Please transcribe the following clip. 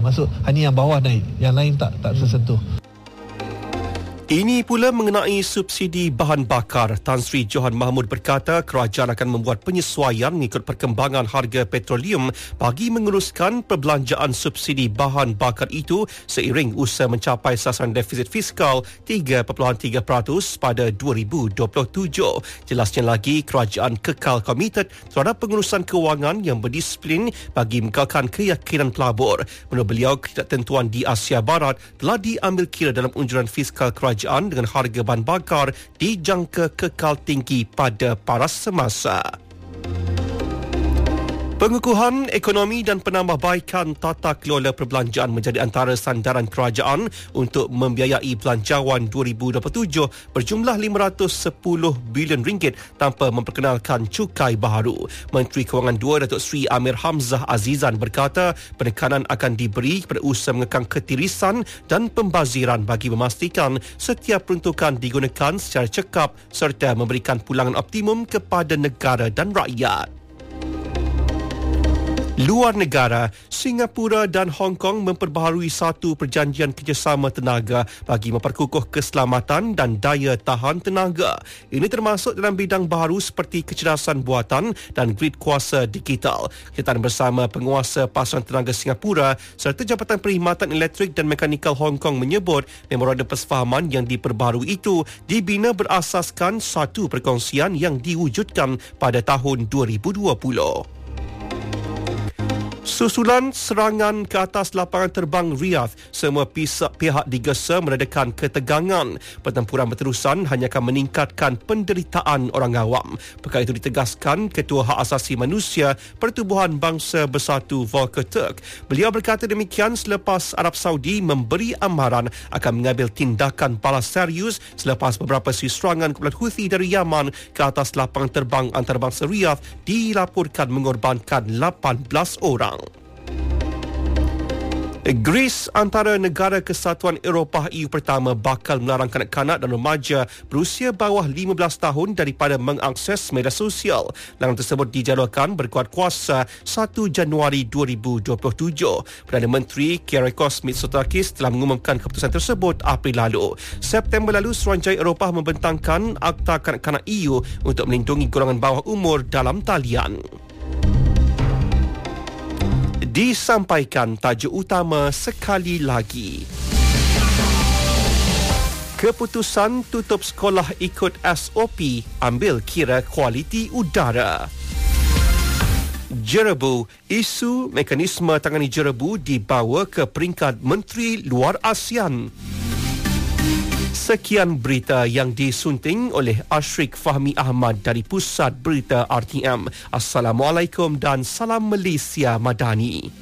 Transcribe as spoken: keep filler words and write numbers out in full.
Masuk hanya yang bawah naik, yang lain tak tak tersentuh. Ini pula mengenai subsidi bahan bakar. Tan Sri Johan Mahmud berkata kerajaan akan membuat penyesuaian mengikut perkembangan harga petroleum bagi menguruskan perbelanjaan subsidi bahan bakar itu seiring usaha mencapai sasaran defisit fiskal tiga perpuluhan tiga peratus pada dua ribu dua puluh tujuh. Jelasnya lagi, kerajaan kekal komited terhadap pengurusan kewangan yang berdisiplin bagi mengekalkan keyakinan pelabur. Menurut beliau, ketidaktentuan di Asia Barat telah diambil kira dalam unjuran fiskal kerajaan dengan harga bahan bakar dijangka kekal tinggi pada paras semasa. Pengukuhan ekonomi dan penambahbaikan tata kelola perbelanjaan menjadi antara sandaran kerajaan untuk membiayai belanjawan dua ribu dua puluh tujuh berjumlah lima ratus sepuluh bilion ringgit tanpa memperkenalkan cukai baharu. Menteri Kewangan dua Datuk Seri Amir Hamzah Azizan berkata penekanan akan diberi kepada usaha mengekang ketirisan dan pembaziran bagi memastikan setiap peruntukan digunakan secara cekap serta memberikan pulangan optimum kepada negara dan rakyat. Luar negara, Singapura dan Hong Kong memperbaharui satu perjanjian kerjasama tenaga bagi memperkukuh keselamatan dan daya tahan tenaga. Ini termasuk dalam bidang baru seperti kecerdasan buatan dan grid kuasa digital. Kenyataan bersama penguasa pasaran tenaga Singapura serta Jabatan Perkhidmatan Elektrik dan Mekanikal Hong Kong menyebut memorandum persefahaman yang diperbaharui itu dibina berasaskan satu perkongsian yang diwujudkan pada tahun dua ribu dua puluh. Susulan serangan ke atas lapangan terbang Riyadh, semua pihak digesa meredakan ketegangan. Pertempuran berterusan hanya akan meningkatkan penderitaan orang awam. Perkara itu ditegaskan Ketua Hak Asasi Manusia Pertubuhan Bangsa Bersatu Volker Turk. Beliau berkata demikian selepas Arab Saudi memberi amaran akan mengambil tindakan balas serius selepas beberapa sesi serangan kumpulan Houthi dari Yaman ke atas lapangan terbang antarabangsa Riyadh dilaporkan mengorbankan lapan belas orang. Greece, antara negara Kesatuan Eropah E U pertama, bakal melarang kanak-kanak dan remaja berusia bawah lima belas tahun daripada mengakses media sosial. Larangan tersebut dijadualkan berkuat kuasa satu Januari dua ribu dua puluh tujuh. Perdana Menteri Kyriakos Mitsotakis telah mengumumkan keputusan tersebut April lalu. September lalu, Suruhanjaya Eropah membentangkan Akta Kanak-kanak E U untuk melindungi golongan bawah umur dalam talian. Disampaikan tajuk utama sekali lagi. Keputusan tutup sekolah ikut S O P ambil kira kualiti udara. Jerebu, isu mekanisme tangani jerebu dibawa ke peringkat Menteri Luar ASEAN. Sekian berita yang disunting oleh Ashrik Fahmi Ahmad dari Pusat Berita R T M. Assalamualaikum dan salam Malaysia Madani.